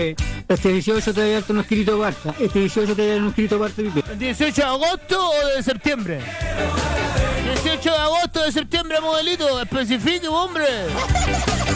Este 18 te voy a darte un escrito Barça. Este 18 te voy a dar un escrito Barça, Pipe. ¿El 18 de agosto o de septiembre? 18 de agosto de septiembre, modelito. Especifique, hombre.